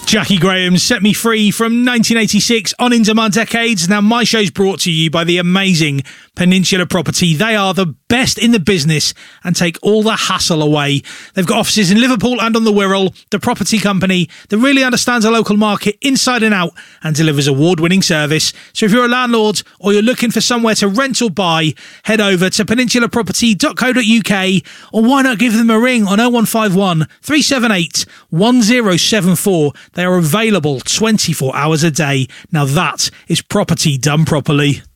Jackie Graham, Set Me Free from 1986 on Into My Decades. Now, my show's brought to you by the amazing Peninsula Property. They are the best in the business and take all the hassle away. They've got offices in Liverpool and on the Wirral, the property company that really understands a local market inside and out and delivers award-winning service. So if you're a landlord or you're looking for somewhere to rent or buy, head over to peninsulaproperty.co.uk, or why not give them a ring on 0151 378 1074. They are available 24 hours a day. Now that is property done properly.